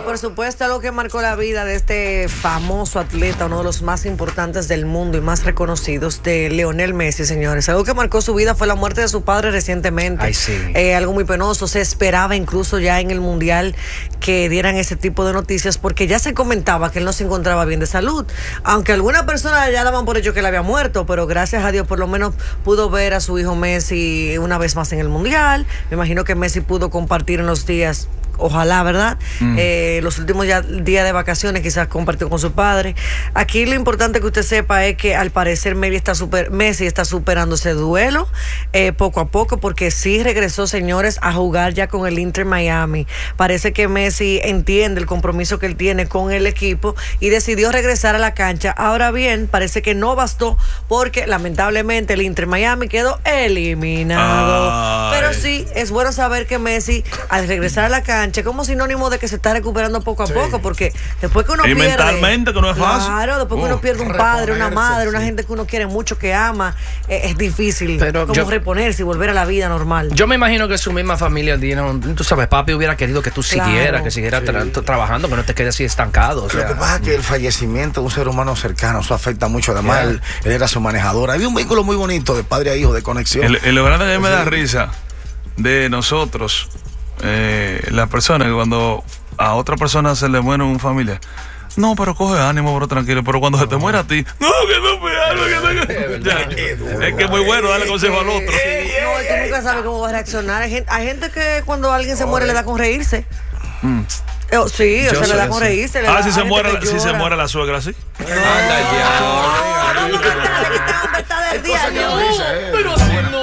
por supuesto, algo que marcó la vida de este famoso atleta, uno de los más importantes del mundo y más reconocidos, de Lionel Messi, señores. Algo que marcó su vida fue la muerte de su padre recientemente. Ay, sí. Algo muy penoso. Se esperaba incluso ya en el Mundial que dieran ese tipo de noticias, porque ya se comentaba que él no se encontraba bien de salud. Aunque algunas personas ya daban por hecho que él había muerto, pero gracias a Dios por lo menos pudo ver a su hijo Messi una vez más en el Mundial. Me imagino que Messi pudo compartir en los días, ojalá, ¿verdad? Los últimos días de vacaciones quizás compartió con su padre. Aquí lo importante que usted sepa es que al parecer Messi está superando ese duelo poco a poco, porque sí regresó, señores, a jugar ya con el Inter Miami. Parece que Messi entiende el compromiso que él tiene con el equipo y decidió regresar a la cancha. Ahora bien, parece que no bastó, porque lamentablemente el Inter Miami quedó eliminado. Pero sí, es bueno saber que Messi, al regresar a la cancha, como sinónimo de que se está recuperando poco a poco, porque después que uno pierde, mentalmente, que no es fácil. Claro, después que uno pierde un padre, una madre, una gente que uno quiere mucho, que ama, es difícil reponerse y volver a la vida normal. Yo me imagino que su misma familia, tú sabes, papi hubiera querido que tú siguieras, que siguieras trabajando, que no te quedes así estancado. O sea. Lo que pasa es que el fallecimiento de un ser humano cercano, eso afecta mucho. Además, él era su manejador. Había un vínculo muy bonito de padre a hijo, de conexión. Lo grande que me da risa de nosotros, la persona que cuando a otra persona se le muere un familiar, no, pero coge ánimo, pero tranquilo. Pero cuando se te muere a ti, no, que no me es que es muy bueno darle consejo al otro. No, es que nunca sabe cómo va a reaccionar. Hay gente que cuando alguien se muere le da con reírse. Sí, o sea, le da con reírse. Si se muere la suegra, sí. Anda ya. Está del día.